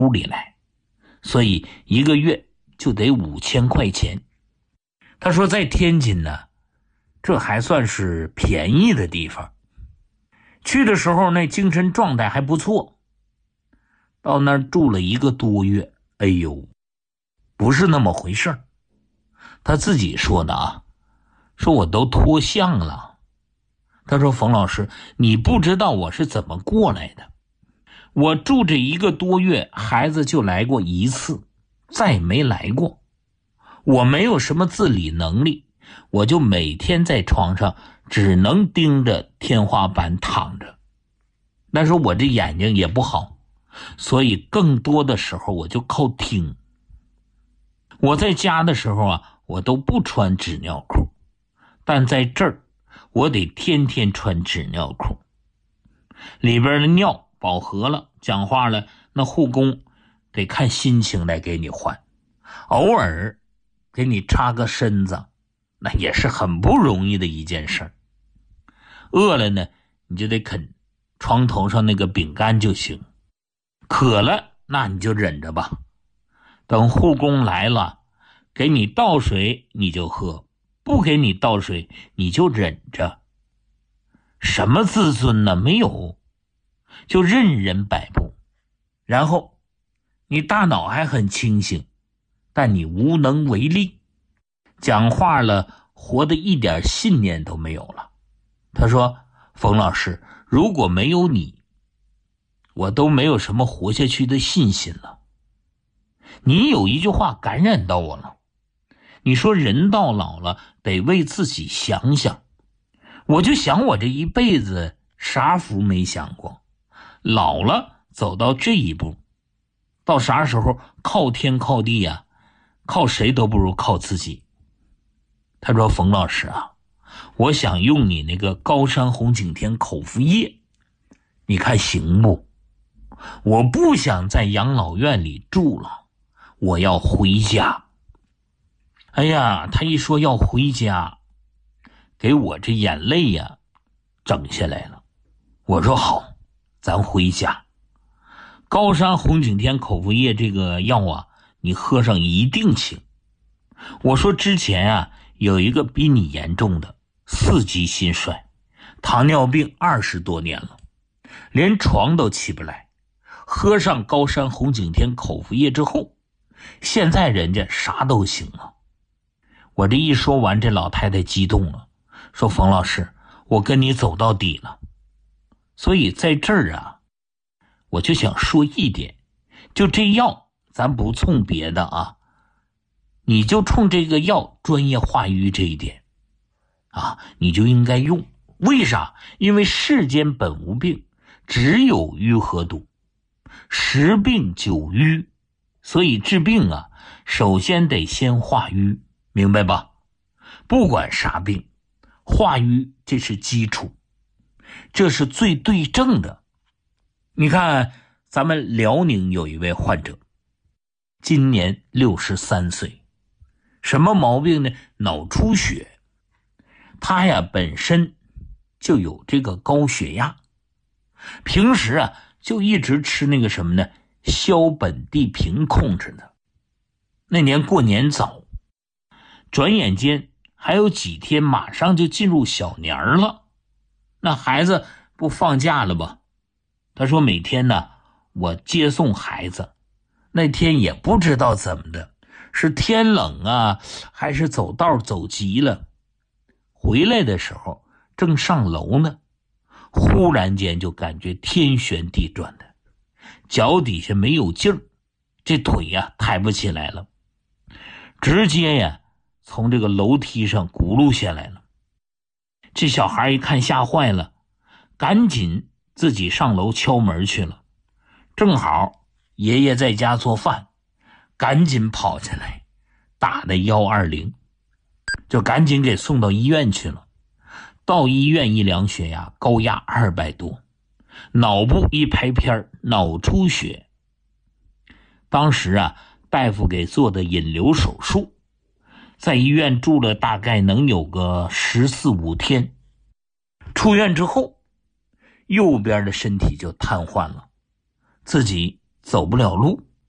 屋里来，所以1个月就得5000块钱。他说在天津呢，这还算是便宜的地方。去的时候那精神状态还不错，到那儿住了1个多月，哎呦，不是那么回事儿。他自己说的啊，说我都脱相了。他说冯老师，你不知道我是怎么过来的。我住这1个多月，孩子就来过1次，再没来过。我没有什么自理能力，我就每天在床上只能盯着天花板躺着。但是我这眼睛也不好，所以更多的时候我就靠听。我在家的时候啊，我都不穿纸尿裤，但在这儿我得天天穿纸尿裤。里边的尿饱和了，讲话了，那护工得看心情来给你换，偶尔给你擦个身子，那也是很不容易的一件事。饿了呢，你就得啃床头上那个饼干就行，渴了那你就忍着吧。等护工来了，给你倒水你就喝，不给你倒水你就忍着。什么自尊呢？没有，就任人摆布。然后你大脑还很清醒，但你无能为力，讲话了活得一点信念都没有了。他说，冯老师，如果没有你，我都没有什么活下去的信心了。你有一句话感染到我了，你说人到老了得为自己想想。我就想我这一辈子啥福没享过，老了走到这一步，到啥时候靠天靠地啊，靠谁都不如靠自己。他说，冯老师啊，我想用你那个高山红景天口服液，你看行不？我不想在养老院里住了，我要回家。哎呀，他一说要回家，给我这眼泪呀整下来了。我说好，咱回家。高山红景天口服液这个药啊，你喝上一定行。我说之前啊，有一个比你严重的4级心衰，糖尿病20多年了，连床都起不来。喝上高山红景天口服液之后，现在人家啥都行了。我这一说完，这老太太激动了，说冯老师，我跟你走到底了。所以在这儿啊，我就想说一点，就这药咱不冲别的啊，你就冲这个药专业化瘀这一点啊，你就应该用。为啥？因为世间本无病，只有瘀和堵，10病9瘀，所以治病啊，首先得先化瘀，明白吧？不管啥病，化瘀这是基础，这是最对症的。你看咱们辽宁有一位患者，今年63岁，什么毛病呢？脑出血。他呀本身就有这个高血压，平时啊就一直吃那个什么呢，硝苯地平控制的。那年过年早，转眼间还有几天马上就进入小年了，那孩子不放假了吧？他说每天呢，我接送孩子，那天也不知道怎么的，是天冷啊，还是走道走急了。回来的时候正上楼呢，忽然间就感觉天旋地转的，脚底下没有劲儿，这腿呀抬不起来了，直接呀从这个楼梯上轱辘下来了。这小孩一看吓坏了，赶紧自己上楼敲门去了。正好爷爷在家做饭，赶紧跑下来打的120，就赶紧给送到医院去了。到医院一量血压，高压200多，脑部一拍片，脑出血。当时啊，大夫给做的引流手术，在医院住了大概能有个14、15天。出院之后，右边的身体就瘫痪了，自己走不了路，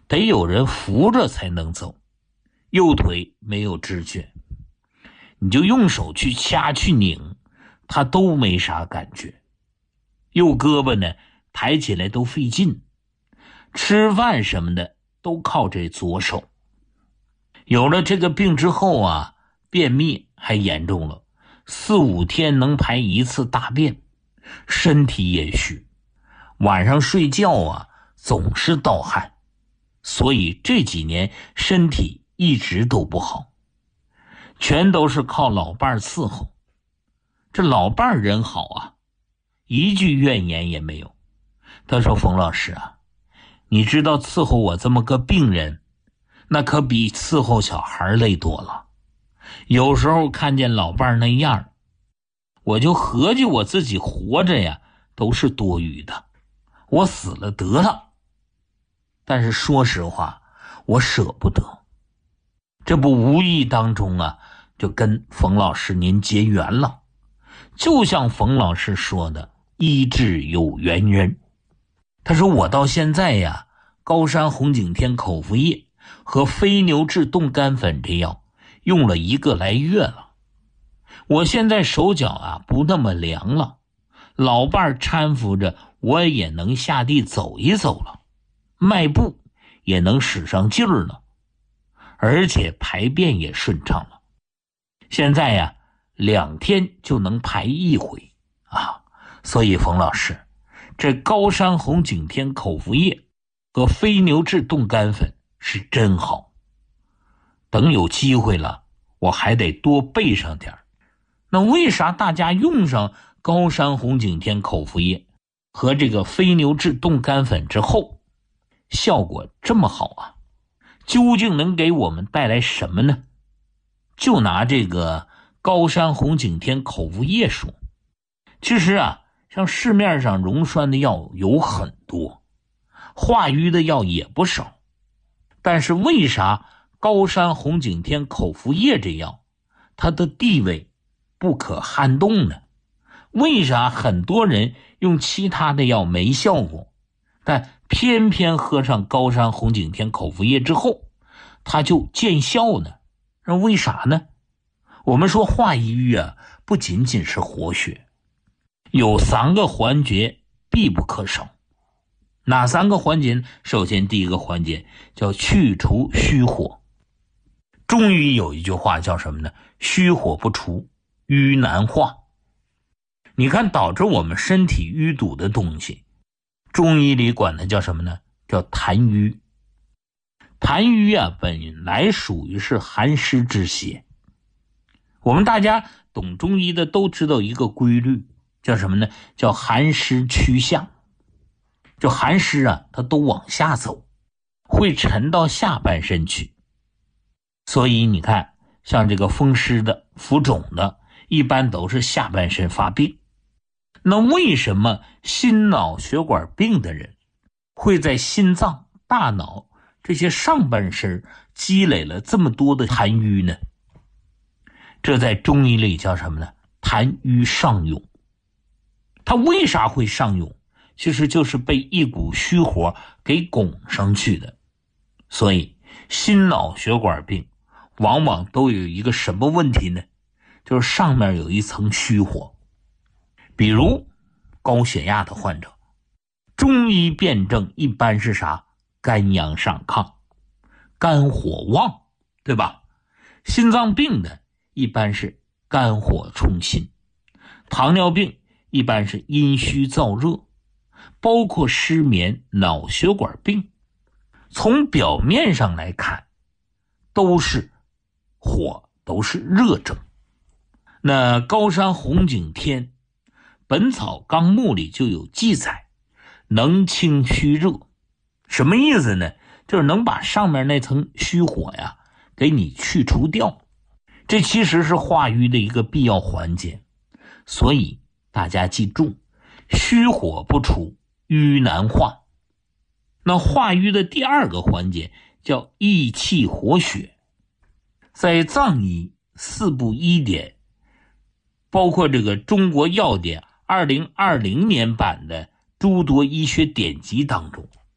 得有人扶着才能走，右腿没有知觉，你就用手去掐去拧，他都没啥感觉。右胳膊呢，抬起来都费劲，吃饭什么的都靠这左手。有了这个病之后啊，便秘还严重了，4、5天能排1次大便，身体也虚，晚上睡觉啊总是盗汗，所以这几年身体一直都不好，全都是靠老伴儿伺候。这老伴儿人好啊，一句怨言也没有。他说：“冯老师啊，你知道伺候我这么个病人，那可比伺候小孩累多了。有时候看见老伴儿那样，我就合计我自己活着呀都是多余的，我死了得了。但是说实话，我舍不得。这不无意当中啊，就跟冯老师您结缘了。就像冯老师说的，医治有缘人。他说我到现在呀，高山红景天口服液和飞牛治冻干粉这药用了1个来月了，我现在手脚啊不那么凉了，老伴搀扶着我也能下地走一走了，迈步也能使上劲儿了，而且排便也顺畅了。现在呀2天就能排1回啊！所以冯老师，这高山红景天口服液和飞牛治冻干粉是真好。等有机会了，我还得多备上点。那为啥大家用上高山红景天口服液和这个飞牛治冻干粉之后，效果这么好啊？究竟能给我们带来什么呢？就拿这个高山红景天口服液说，其实啊，像市面上溶栓的药有很多，化瘀的药也不少，但是为啥高山红景天口服液这药它的地位不可撼动呢？为啥很多人用其他的药没效果，但偏偏喝上高山红景天口服液之后它就见效呢？那为啥呢？我们说化瘀啊，不仅仅是活血，有3个环节必不可少。哪3个环节呢？首先第一个环节叫去除虚火。中医有一句话叫什么呢？虚火不除，瘀难化。你看导致我们身体淤堵的东西，中医里管它叫什么呢？叫痰瘀。痰瘀啊，本来属于是寒湿之邪。我们大家懂中医的都知道一个规律，叫什么呢？叫寒湿趋下。就寒湿啊，它都往下走，会沉到下半身去。所以你看，像这个风湿的、浮肿的，一般都是下半身发病。那为什么心脑血管病的人会在心脏、大脑这些上半身积累了这么多的痰瘀呢？这在中医里叫什么呢？痰瘀上涌。它为啥会上涌？其实就是被一股虚火给拱上去的。所以心脑血管病往往都有一个什么问题呢？就是上面有一层虚火。比如高血压的患者，中医辨证一般是啥？肝阳上亢，肝火旺，对吧？心脏病的一般是肝火冲心，糖尿病一般是阴虚燥热，包括失眠、脑血管病，从表面上来看都是火，都是热症。那高山红景天本草纲目里就有记载，能清虚热。什么意思呢？就是能把上面那层虚火呀给你去除掉，这其实是化瘀的一个必要环节。所以大家记住，虚火不除，瘀难化。那化瘀的第2个环节叫益气活血。在藏医4部医典，包括这个中国药典2020年版的诸多医学典籍当中，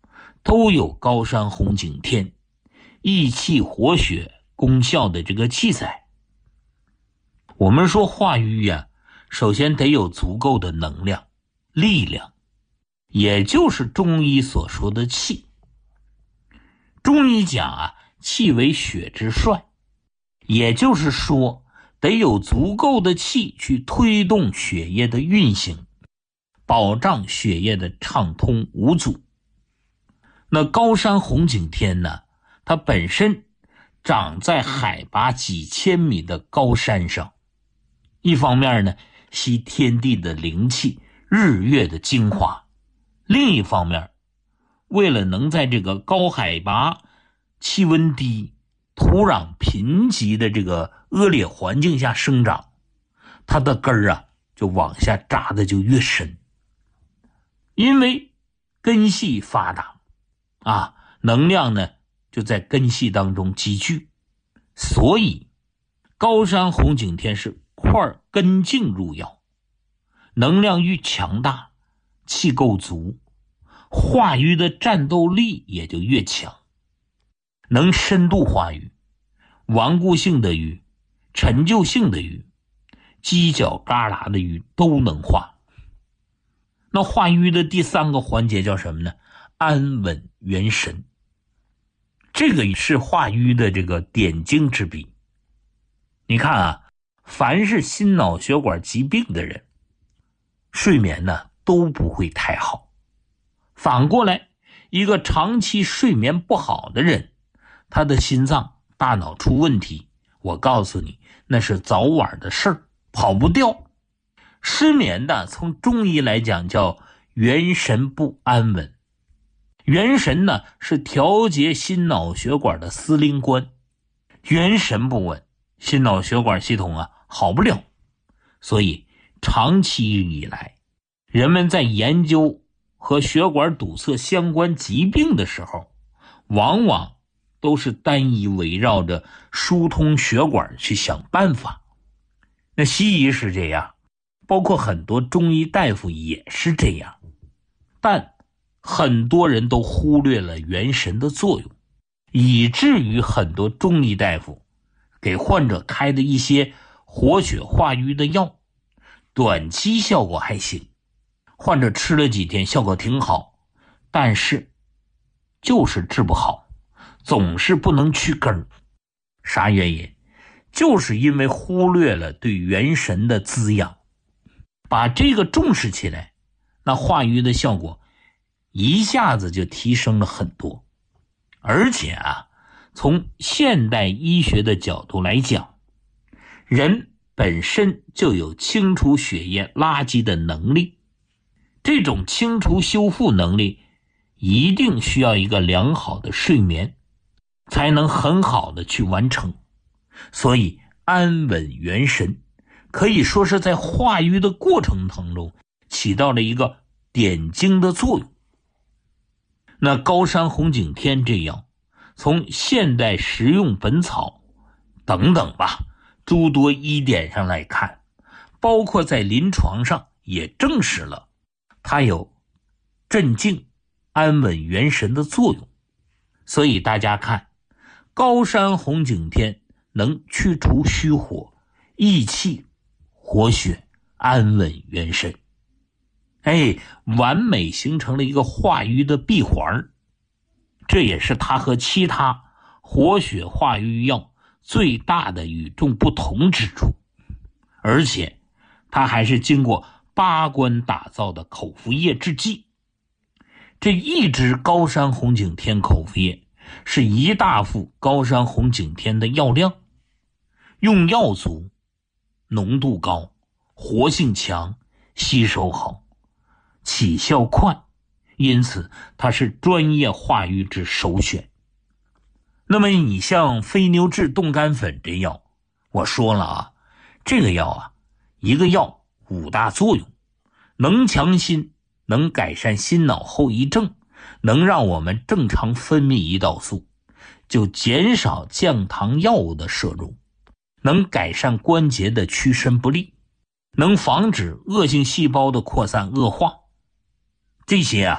都有高山红景天益气活血功效的这个记载。我们说化瘀呀，首先得有足够的能量、力量，也就是中医所说的气。中医讲啊，气为血之帅，也就是说得有足够的气去推动血液的运行，保障血液的畅通无阻。那高山红景天呢，它本身长在海拔几千米的高山上，一方面呢吸天地的灵气、日月的精华，另一方面为了能在这个高海拔、气温低、土壤贫瘠的这个恶劣环境下生长，它的根儿啊就往下扎的就越深。因为根系发达啊，能量呢就在根系当中积聚，所以高山红景天是块根茎入药，能量愈强大，气够足，化瘀的战斗力也就越强，能深度化瘀，顽固性的瘀、陈旧性的瘀、犄角旮旯的瘀都能化。那化瘀的第三个环节叫什么呢？安稳元神。这个是化瘀的这个点睛之笔。你看啊，凡是心脑血管疾病的人，睡眠呢都不会太好。反过来，一个长期睡眠不好的人，他的心脏、大脑出问题，我告诉你，那是早晚的事儿，跑不掉。失眠的，从中医来讲叫元神不安稳。元神呢是调节心脑血管的司令官，元神不稳，心脑血管系统啊好不了。所以长期以来，人们在研究和血管堵塞相关疾病的时候，往往都是单一围绕着疏通血管去想办法。那西医是这样，包括很多中医大夫也是这样，但很多人都忽略了元神的作用，以至于很多中医大夫给患者开的一些活血化瘀的药，短期效果还行，患者吃了几天效果挺好，但是就是治不好，总是不能去根儿。啥原因？就是因为忽略了对元神的滋养，把这个重视起来，那化瘀的效果一下子就提升了很多。而且啊，从现代医学的角度来讲，人本身就有清除血液垃圾的能力，这种清除修复能力一定需要一个良好的睡眠才能很好的去完成。所以安稳元神可以说是在化瘀的过程当中起到了一个点睛的作用。那高山红景天这药，从现代实用本草等等吧，诸多医典上来看，包括在临床上也证实了它有镇静、安稳元神的作用。所以大家看，高山红景天能去除虚火、益气、活血、安稳元神，完美形成了一个化瘀的闭环。这也是它和其他活血化瘀药最大的与众不同之处。而且它还是经过8关打造的口服液制剂。这一支高山红景天口服液是1大副高山红景天的药量，用药足，浓度高，活性强，吸收好，起效快，因此它是专业化瘀之首选。那么你像非牛治冻干粉这药，我说了啊，这个药啊，一个药5大作用，能强心，能改善心脑后遗症，能让我们正常分泌胰岛素，就减少降糖药物的摄入，能改善关节的屈伸不利，能防止恶性细胞的扩散恶化。这些啊，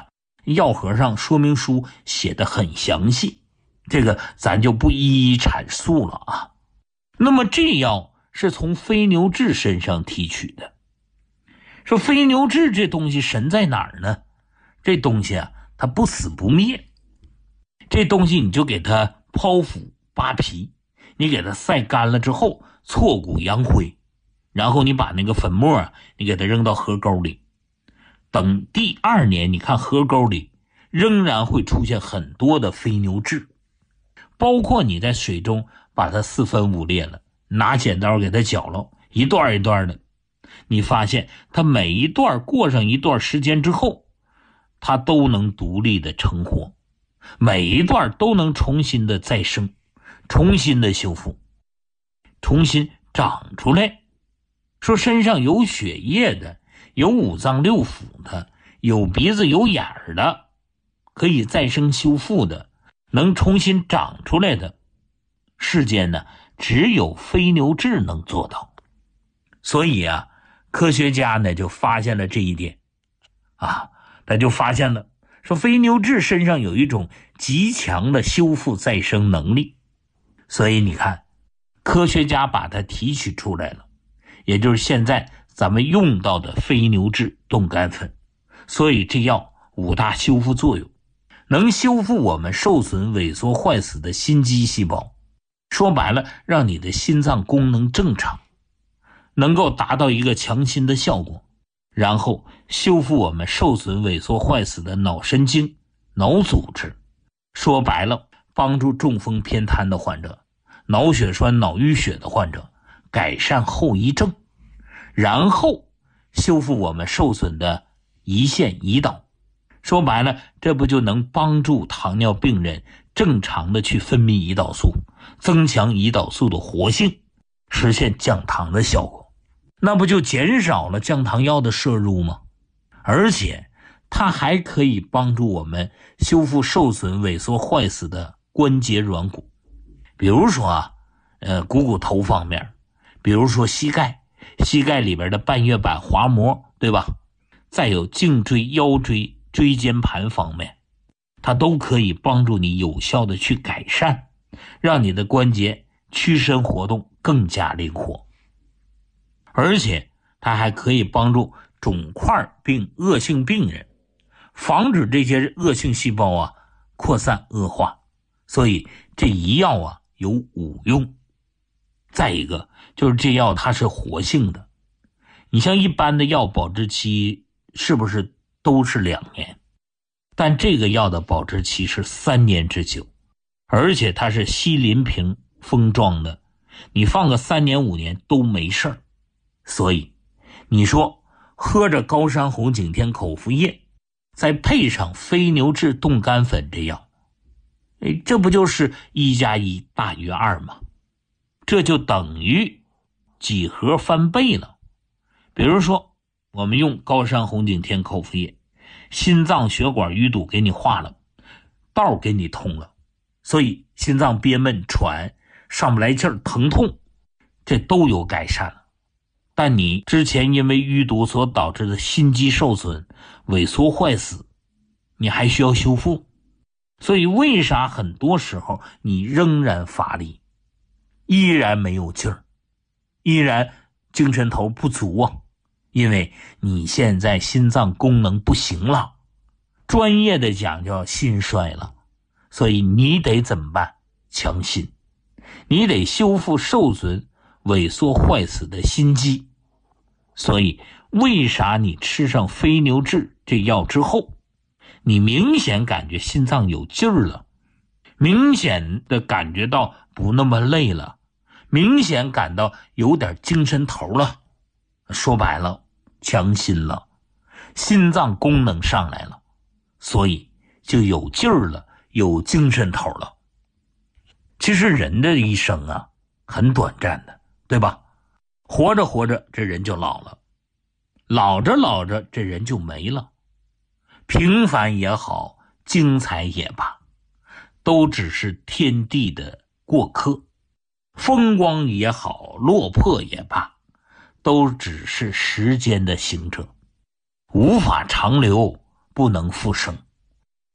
药盒上说明书写得很详细，这个咱就不一一阐述了啊。那么这药是从飞牛至身上提取的。说飞牛至这东西神在哪儿呢？这东西啊，它不死不灭。这东西你就给它剖腹扒皮，你给它晒干了之后挫骨扬灰，然后你把那个粉末啊，你给它扔到河沟里。等第2年，你看河沟里仍然会出现很多的飞牛至，包括你在水中把它4分5裂了，拿剪刀给它绞了，一段一段的，你发现它每一段过上一段时间之后，它都能独立的成活，每一段都能重新的再生，重新的修复，重新长出来。说身上有血液的，有5脏6腑的，有鼻子有眼儿的，可以再生修复的，能重新长出来的，世间呢只有飞牛至能做到。所以啊，科学家呢就发现了这一点啊，他就发现了说飞牛至身上有一种极强的修复再生能力。所以你看，科学家把它提取出来了，也就是现在咱们用到的飞牛至冻干粉。所以这药5大修复作用，能修复我们受损萎缩坏死的心肌细胞，说白了让你的心脏功能正常，能够达到一个强心的效果，然后修复我们受损萎缩坏死的脑神经、脑组织，说白了帮助中风偏瘫的患者、脑血栓脑淤血的患者改善后遗症，然后修复我们受损的胰腺胰岛，说白了这不就能帮助糖尿病人正常的去分泌胰岛素，增强胰岛素的活性，实现降糖的效果，那不就减少了降糖药的摄入吗？而且它还可以帮助我们修复受损萎缩坏死的关节软骨，比如说啊股头方面，比如说膝盖里边的半月板滑膜，对吧？再有颈椎、腰椎、椎间盘方面，它都可以帮助你有效的去改善，让你的关节屈伸活动更加灵活。而且它还可以帮助肿块病恶性病人，防止这些恶性细胞啊扩散恶化。所以这一药啊有5用。再一个就是这药它是活性的，你像一般的药保质期是不是都是2年？但这个药的保质期是3年之久，而且它是锡林瓶封装的，你放个3年5年都没事儿。所以你说喝着高山红景天口服液，再配上飞牛至冻干粉这药，这不就是1+1大于2吗？这就等于几何翻倍了。比如说我们用高山红景天口服液，心脏血管淤堵给你化了，道给你通了，所以心脏憋闷、喘、上不来气儿、疼痛，这都有改善了。但你之前因为淤堵所导致的心肌受损、萎缩坏死，你还需要修复。所以为啥很多时候你仍然乏力，依然没有劲儿，依然精神头不足啊？因为你现在心脏功能不行了，专业的讲叫心衰了。所以你得怎么办？强心，你得修复受损萎缩坏死的心肌。所以为啥你吃上飞牛至这药之后，你明显感觉心脏有劲儿了，明显的感觉到不那么累了，明显感到有点精神头了？说白了，强心了，心脏功能上来了，所以就有劲儿了，有精神头了。其实人的一生啊很短暂的，对吧？活着活着这人就老了，老着老着这人就没了。平凡也好，精彩也罢，都只是天地的过客，风光也好，落魄也罢，都只是时间的行者，无法长留，不能复生。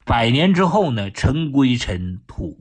100年之后呢，尘归尘，土